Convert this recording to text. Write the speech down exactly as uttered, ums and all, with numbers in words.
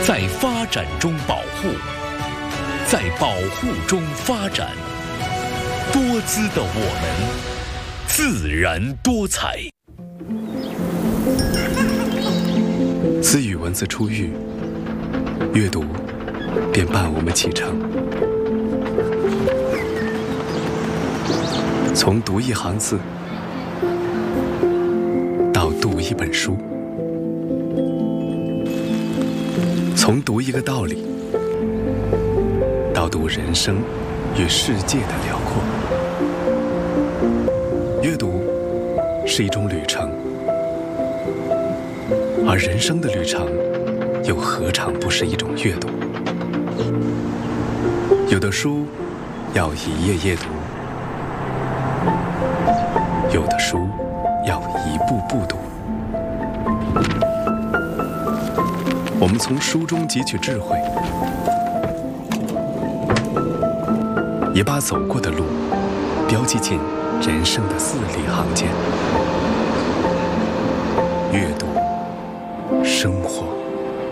在发展中保护，在保护中发展。多姿的我们，自然多彩。 自与文字初遇，阅读便伴我们启程。从读一行字，到读一本书；从读一个道理，到读人生与世界的辽阔。阅读是一种旅程，而人生的旅程又何尝不是一种阅读？有的书要一页页读，有的书要一步步读。我们从书中汲取智慧，也把走过的路标记进人生的字里行间。阅读，生活。